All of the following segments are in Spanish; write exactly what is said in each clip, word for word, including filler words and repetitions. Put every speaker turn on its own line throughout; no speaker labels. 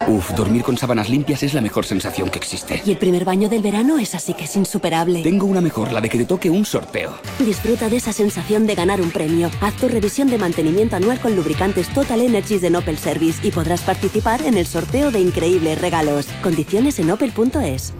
Uf, dormir con sábanas limpias es la mejor sensación que existe.
Y el primer baño del verano es así que es insuperable.
Tengo una mejor, la de que te toque un sorteo.
Disfruta de esa sensación de ganar un premio. Haz tu revisión de mantenimiento anual con lubricantes Total Energies de Opel Service y podrás participar en el sorteo de increíbles regalos. Condiciones en opel punto es.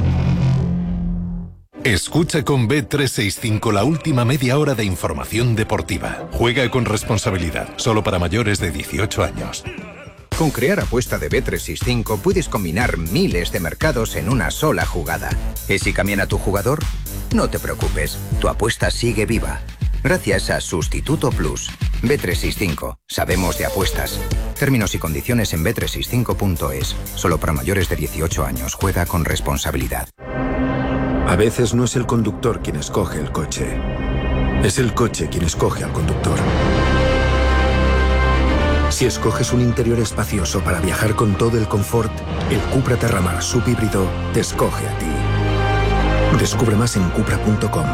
Escucha con B trescientos sesenta y cinco la última media hora de información deportiva. Juega con responsabilidad, solo para mayores de dieciocho años.
Con Crear Apuesta de B trescientos sesenta y cinco puedes combinar miles de mercados en una sola jugada. ¿Y si cambian tu jugador? No te preocupes, tu apuesta sigue viva. Gracias a Sustituto Plus. B trescientos sesenta y cinco. Sabemos de apuestas. Términos y condiciones en B trescientos sesenta y cinco punto es. Solo para mayores de dieciocho años. Juega con responsabilidad.
A veces no es el conductor quien escoge el coche. Es el coche quien escoge al conductor. Si escoges un interior espacioso para viajar con todo el confort, el Cupra Terramar subhíbrido te escoge a ti. Descubre más en cupra punto com.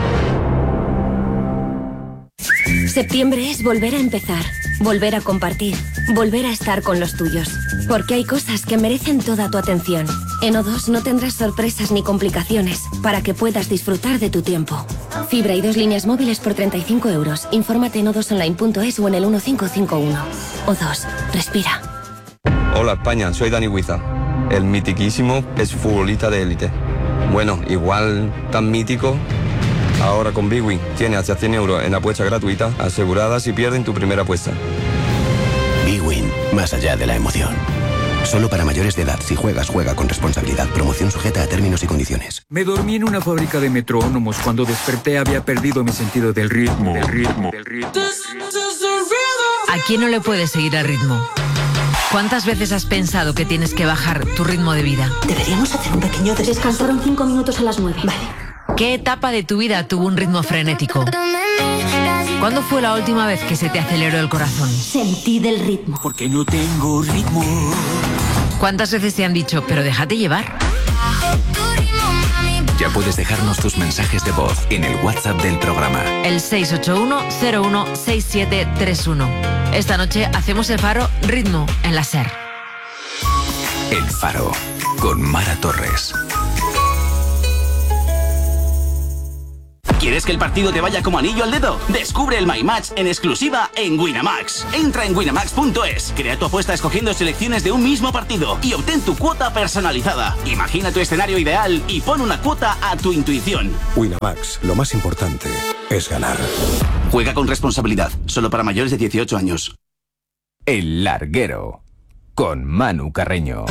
Septiembre es volver a empezar, volver a compartir, volver a estar con los tuyos. Porque hay cosas que merecen toda tu atención. En O dos no tendrás sorpresas ni complicaciones para que puedas disfrutar de tu tiempo. Fibra y dos líneas móviles por treinta y cinco euros. Infórmate en o dos online punto es o en el uno cinco cinco uno. O dos, respira.
Hola España, soy Dani Huiza, el mitiquísimo exfutbolista de élite. Bueno, igual tan mítico. Ahora con Bwin tiene hasta cien euros en apuesta gratuita asegurada si pierden tu primera apuesta.
Bwin, más allá de la emoción. Solo para mayores de edad. Si juegas, juega con responsabilidad. Promoción sujeta a términos y condiciones.
Me dormí en una fábrica de metrónomos. Cuando desperté había perdido mi sentido del ritmo. Del ritmo. Del ritmo.
¿A quién no le puedes seguir al ritmo? ¿Cuántas veces has pensado que tienes que bajar tu ritmo de vida?
Deberíamos hacer un pequeño descanso.
Descansaron cinco minutos a las nueve.
Vale.
¿Qué etapa de tu vida tuvo un ritmo frenético? ¿Cuándo fue la última vez que se te aceleró el corazón?
Sentí del ritmo.
Porque no tengo ritmo.
¿Cuántas veces te han dicho, pero déjate llevar?
Ya puedes dejarnos tus mensajes de voz en el WhatsApp del programa.
El seis ocho uno cero uno seis siete tres uno. Esta noche hacemos el Faro Ritmo en la SER.
El Faro, con Mara Torres.
¿Quieres que el partido te vaya como anillo al dedo? Descubre el My Match en exclusiva en Winamax. Entra en winamax punto es, crea tu apuesta escogiendo selecciones de un mismo partido y obtén tu cuota personalizada. Imagina tu escenario ideal y pon una cuota a tu intuición.
Winamax, lo más importante es ganar.
Juega con responsabilidad, solo para mayores de dieciocho años.
El Larguero, con Manu Carreño.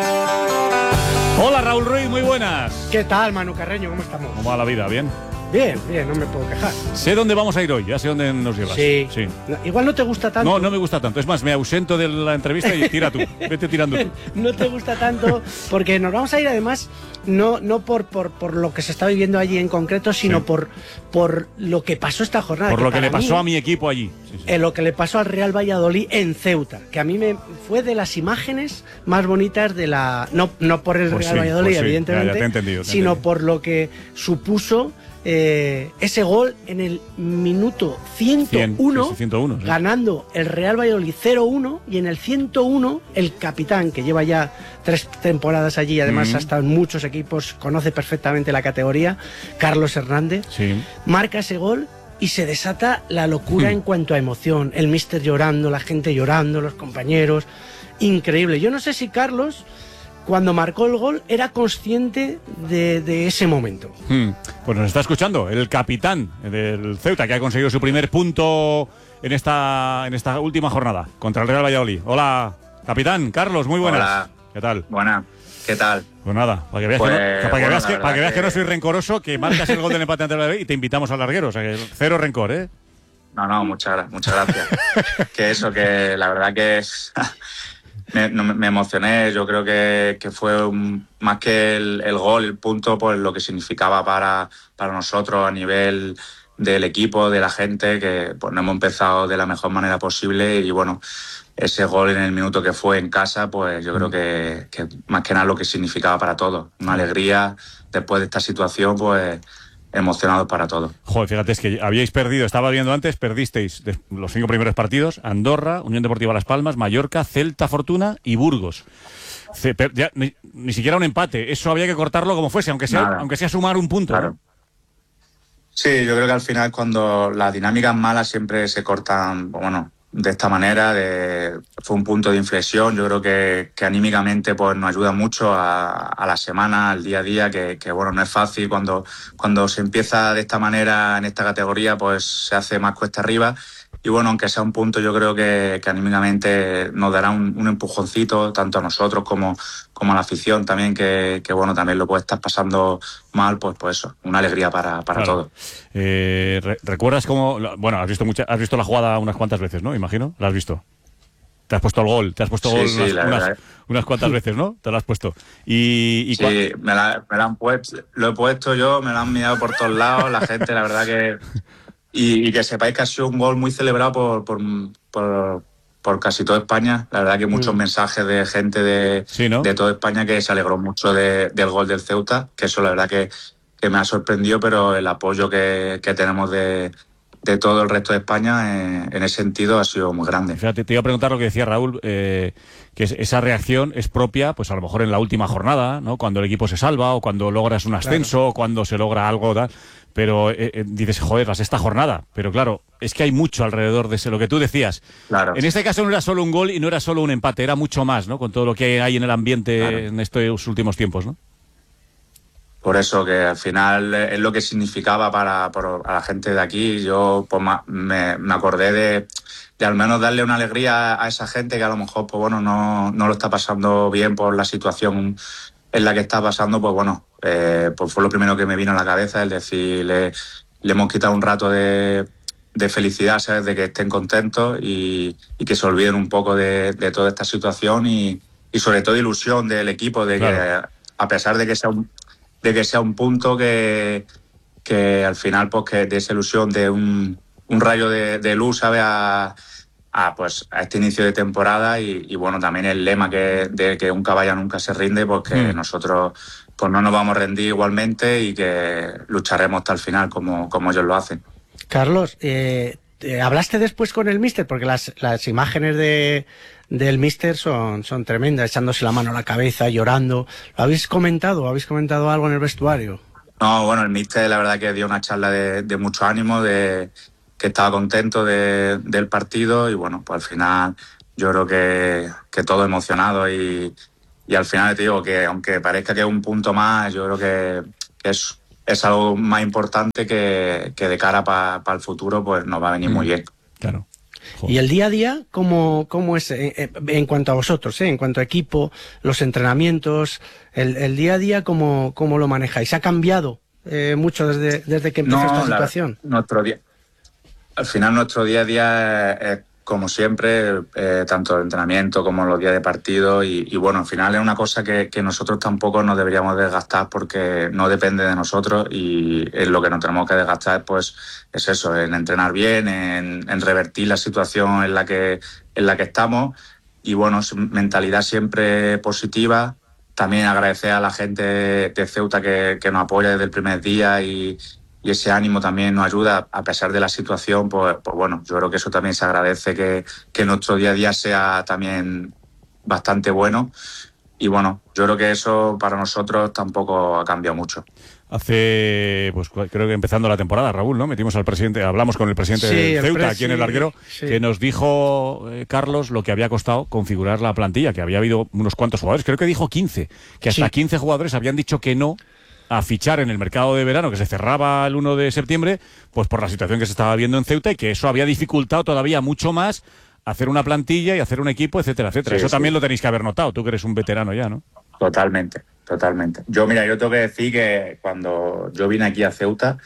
Hola Raúl Ruiz, muy buenas.
¿Qué tal, Manu Carreño? ¿Cómo estamos?
¿Cómo va la vida? ¿Bien?
Bien, bien, no me puedo quejar.
Sé dónde vamos a ir hoy, ya sé dónde nos llevas.
Sí.
sí.
No, igual no te gusta tanto.
No, no me gusta tanto. Es más, me ausento de la entrevista y tira tú. Vete tirando tú.
No te gusta tanto porque nos vamos a ir además no, no por, por, por lo que se está viviendo allí en concreto, sino sí. por, por lo que pasó esta jornada.
Por
que
lo que le pasó
mí,
a mi equipo allí.
Sí, sí. Eh, lo que le pasó al Real Valladolid en Ceuta, que a mí me fue de las imágenes más bonitas de la... No, no por el
pues
Real
sí,
Valladolid,
pues sí.
evidentemente,
ya, ya te he entendido, te he
sino
entendido.
por lo que supuso... Eh, ese gol en el minuto ciento uno,
cien, sí, ciento uno sí.
ganando el Real Valladolid cero uno, y en el ciento uno el capitán, que lleva ya tres temporadas allí, además mm. ha estado en muchos equipos, conoce perfectamente la categoría, Carlos Hernández,
sí.
marca ese gol y se desata la locura mm. en cuanto a emoción, el míster llorando, la gente llorando, los compañeros, increíble. Yo no sé si Carlos, cuando marcó el gol, era consciente de, de ese momento.
Hmm. Pues nos está escuchando el capitán del Ceuta, que ha conseguido su primer punto en esta, en esta última jornada contra el Real Valladolid. Hola, capitán, Carlos, muy buenas.
Hola.
¿Qué tal?
Buenas, ¿qué tal?
Pues nada, para que veas,
pues,
que, no, para que,
bueno,
veas, que, para que, veas
que...
que no soy rencoroso, que marcas el gol del empate ante el Valladolid y te invitamos al larguero, o sea que cero rencor, ¿eh?
No, no, muchas, muchas gracias. Que eso, que la verdad que es... Me, no, me emocioné, yo creo que, que fue un, más que el, el gol, el punto, pues lo que significaba para, para nosotros a nivel del equipo, de la gente, que pues no hemos empezado de la mejor manera posible y bueno, ese gol en el minuto que fue en casa, pues yo creo que, que más que nada lo que significaba para todos, una alegría después de esta situación, pues emocionados para todo.
Joder, fíjate, es que habíais perdido, estaba viendo antes, perdisteis los cinco primeros partidos, Andorra, Unión Deportiva Las Palmas, Mallorca, Celta Fortuna y Burgos. Ce- per- ya, ni, ni siquiera un empate. Eso había que cortarlo como fuese, aunque sea,
Nada.
aunque sea sumar un punto.
Claro.
¿no?
Sí, yo creo que al final cuando las dinámicas malas siempre se cortan, bueno, de esta manera. De, fue un punto de inflexión. Yo creo que, que anímicamente pues nos ayuda mucho a, a la semana, al día a día, que, que bueno, no es fácil. Cuando, cuando se empieza de esta manera en esta categoría, pues se hace más cuesta arriba. Y bueno, aunque sea un punto, yo creo que, que anímicamente nos dará un, un empujoncito, tanto a nosotros como, como a la afición también, que, que bueno, también lo puede estar pasando mal, pues, pues eso, una alegría para, para
Claro.
todos.
Eh, re- ¿Recuerdas cómo...? Bueno, has visto mucha, has visto la jugada unas cuantas veces, ¿no? Imagino. ¿La has visto? Te has puesto el gol, te has puesto
Sí,
gol
sí,
unas,
la
unas-
verdad.
unas cuantas veces, ¿no? Te lo has puesto. Y, y cua-
Sí, me la, me la han puesto, lo he puesto yo, me la han mirado por todos lados, la gente, la verdad que... Y, y que sepáis que ha sido un gol muy celebrado por, por, por, por casi toda España. La verdad que muchos
Mm.
mensajes de gente de,
Sí, ¿no?
de toda España que se alegró mucho de- del gol del Ceuta, que eso la verdad que, que me ha sorprendido, pero el apoyo que, que tenemos de, de todo el resto de España eh, en ese sentido ha sido muy grande.
Fíjate, te iba a preguntar lo que decía Raúl, eh, que es- esa reacción es propia, pues a lo mejor en la última jornada, ¿no? Cuando el equipo se salva o cuando logras un ascenso o cuando se logra algo tal. Pero eh, eh, dices, joder, la sexta jornada. Pero claro, es que hay mucho alrededor de ese, lo que tú decías.
Claro.
En este caso no era solo un gol y no era solo un empate, era mucho más, ¿no? Con todo lo que hay en el ambiente
Claro.
en estos últimos tiempos, ¿no?
Por eso que al final es lo que significaba para, para la gente de aquí. Yo pues, ma- me, me acordé de, de al menos darle una alegría a esa gente que a lo mejor pues, bueno, no, no lo está pasando bien por la situación en la que está pasando. Pues bueno, eh, pues fue lo primero que me vino a la cabeza, es decir, le, le hemos quitado un rato de, de felicidad, ¿sabes? De que estén contentos y, y que se olviden un poco de, de toda esta situación y, y sobre todo ilusión del equipo, de
Claro.
que a pesar de que sea un de que sea un punto que, que al final pues que de esa ilusión de un, un rayo de, de luz, ¿sabe? A, a, pues, a este inicio de temporada y, y bueno, también el lema que, de que un caballo nunca se rinde, pues que
Mm.
nosotros pues no nos vamos a rendir igualmente y que lucharemos hasta el final como, como ellos lo hacen.
Carlos, eh, eh, ¿hablaste después con el míster? Porque las, las imágenes de, del míster son, son tremendas, echándose la mano a la cabeza, llorando. ¿Lo habéis comentado? ¿Habéis comentado algo en el vestuario?
No, bueno, el míster la verdad que dio una charla de, de mucho ánimo, de que estaba contento de- del partido y bueno, pues al final yo creo que, que todo emocionado y, y al final te digo que aunque parezca que es un punto más, yo creo que, que es, es algo más importante que, que de cara para el futuro pues nos va a venir muy bien.
Claro.
¿Y el día a día cómo, cómo es eh, eh, en cuanto a vosotros, eh, en cuanto a equipo, los entrenamientos, el, el día a día cómo, cómo lo manejáis? ¿Ha cambiado eh, mucho desde, desde que empezó esta
la-
situación?
nuestro día, al final nuestro día a día es, es como siempre, eh, tanto el entrenamiento como los días de partido y, y bueno, al final es una cosa que, que nosotros tampoco nos deberíamos desgastar porque no depende de nosotros y en lo que nos tenemos que desgastar pues es eso, en entrenar bien, en, en revertir la situación en la que, en la que estamos y bueno, mentalidad siempre positiva. También agradecer a la gente de Ceuta que, que nos apoya desde el primer día y, y ese ánimo también nos ayuda a pesar de la situación, pues, pues bueno, yo creo que eso también se agradece, que, que nuestro día a día sea también bastante bueno y bueno, yo creo que eso para nosotros tampoco ha cambiado mucho.
Hace, pues creo que empezando la temporada, Raúl, ¿no? Metimos al presidente, hablamos con el presidente
Sí,
de
el
Ceuta,
presi,
aquí en el Larguero,
sí.
que nos dijo, eh, Carlos, lo que había costado configurar la plantilla, que había habido unos cuantos jugadores, creo que dijo quince, que hasta
Sí.
quince jugadores habían dicho que no a fichar en el mercado de verano, que se cerraba el uno de septiembre, pues por la situación que se estaba viendo en Ceuta y que eso había dificultado todavía mucho más hacer una plantilla y hacer un equipo, etcétera, etcétera.
Sí,
eso
sí.
también lo tenéis que haber notado, tú que eres un veterano ya, ¿no?
Totalmente, totalmente. Yo, mira, yo tengo que decir que cuando yo vine aquí a Ceuta,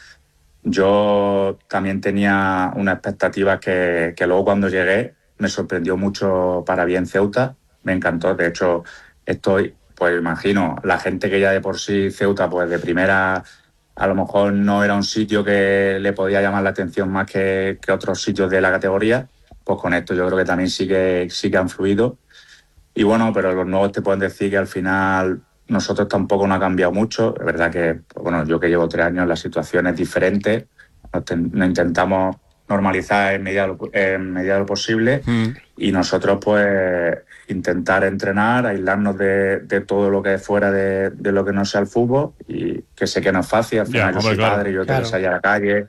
yo también tenía unas expectativas que, que luego cuando llegué me sorprendió mucho para bien Ceuta, me encantó. De hecho, estoy, pues imagino, la gente que ya de por sí Ceuta, pues de primera, a lo mejor no era un sitio que le podía llamar la atención más que, que otros sitios de la categoría, pues con esto yo creo que también sí que, sí que han fluido. Y bueno, pero los nuevos te pueden decir que al final nosotros tampoco no ha cambiado mucho. Es verdad que, pues bueno, yo que llevo tres años, la situación es diferente. Nos, ten- nos intentamos normalizar en medida, en medida de lo posible mm. y nosotros pues intentar entrenar, aislarnos de, de todo lo que es fuera de, de lo que no sea el fútbol, y que sé que no es fácil, al final yeah, yo soy claro. padre, yo tengo que salir a la calle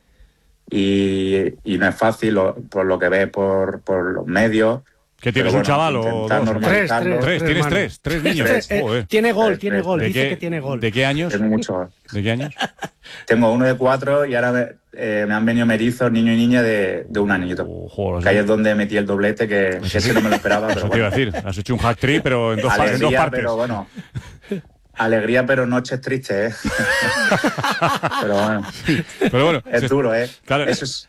y, y no es fácil lo, por lo que ves por, por los medios.
¿Qué tienes, bueno, un chaval o dos?
Tres, tres,
tres, tres, tienes tres, tres niños.
Tres, eh, tiene gol, tiene gol, dice
qué,
que tiene gol.
¿De qué años?
Tengo muchos.
¿De qué años?
Tengo uno de cuatro y ahora me, eh, me han venido merizos, niño y niña de, de un añito. Oh, joder, que ahí es donde metí el doblete, que, que ese no me lo esperaba. Pero
eso
bueno.
te iba a decir, has hecho un hack trick, pero en dos,
Alegría,
en dos partes.
Pero bueno, alegría, pero noches tristes, ¿eh? pero bueno,
pero bueno
es
se,
duro, ¿eh?
Claro.
Eso es...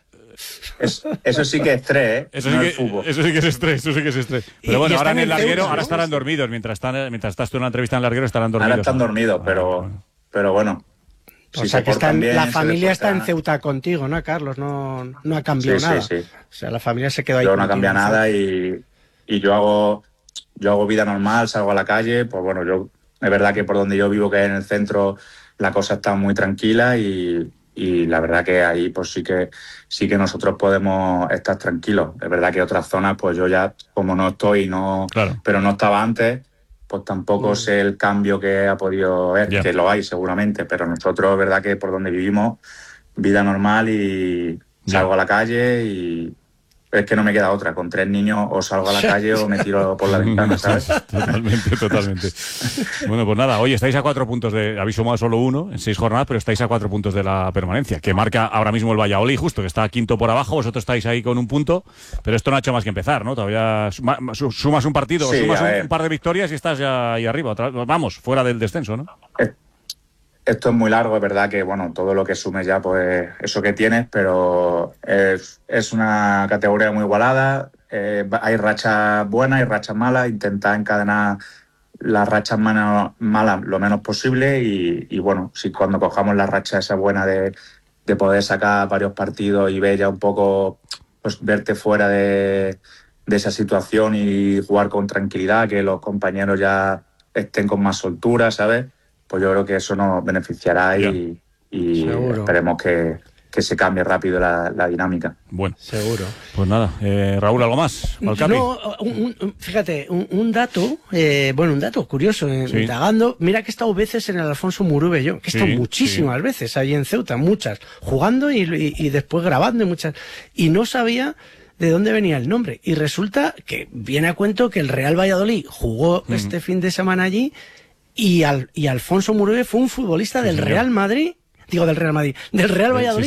Es, eso sí que es estrés, ¿eh?
Eso,
no
sí que,
el fútbol.
eso sí que es estrés, eso sí que es estrés. Pero bueno, ahora en el larguero, ahora estarán dormidos. Mientras, están, mientras estás tú en una entrevista en el larguero, estarán dormidos.
Ahora están dormidos, ah, pero, bueno. pero bueno.
O si sea que están, bien, la familia está en Ceuta contigo, ¿no, Carlos? No, no ha cambiado
sí,
nada.
Sí, sí.
O sea, la familia se quedó ahí.
Yo no ha cambiado nada y, y yo hago yo hago vida normal, salgo a la calle. Pues bueno, yo es verdad que por donde yo vivo, que es en el centro, la cosa está muy tranquila y... y la verdad que ahí pues sí que sí que nosotros podemos estar tranquilos. Es verdad que otras zonas pues yo ya como no estoy no
claro.
pero no estaba antes, pues tampoco mm. sé el cambio que ha podido haber, yeah. que lo hay seguramente, pero nosotros es verdad que por donde vivimos vida normal y yeah. salgo a la calle y es que no me queda otra, con tres niños o salgo a la calle o me tiro por la ventana, ¿sabes?
Totalmente, totalmente. Bueno, pues nada, hoy estáis a cuatro puntos de... Habéis sumado solo uno en seis jornadas, pero estáis a cuatro puntos de la permanencia, que marca ahora mismo el Valladolid, justo, que está quinto por abajo, vosotros estáis ahí con un punto, pero esto no ha hecho más que empezar, ¿no? Todavía sumas un partido, sí, sumas un, un par de victorias y estás ya ahí arriba, otra, vamos, fuera del descenso, ¿no?
Eh. Esto es muy largo, es verdad que, bueno, todo lo que sumes ya, pues eso que tienes, pero es, es una categoría muy igualada, eh, hay rachas buenas y rachas malas, intentar encadenar las rachas malas, malas lo menos posible y, y bueno, si cuando cojamos la racha esa buena de, de poder sacar varios partidos y ver ya un poco, pues verte fuera de, de esa situación y jugar con tranquilidad, que los compañeros ya estén con más soltura, ¿sabes? Pues yo creo que eso nos beneficiará y, y esperemos que, que se cambie rápido la, la dinámica.
Bueno,
seguro.
Pues nada, eh, Raúl, ¿algo más?
No, un, un, fíjate, un, un dato, eh, bueno, un dato curioso, eh, sí. indagando, mira que he estado veces en el Alfonso Murube yo, que he estado sí, muchísimas sí. veces ahí en Ceuta, muchas, jugando y, y, y después grabando y muchas, y no sabía de dónde venía el nombre, y resulta que viene a cuento que el Real Valladolid jugó mm. este fin de semana allí. Y, al, y Alfonso Murube fue un futbolista del Real Madrid, digo del Real Madrid, del Real Valladolid.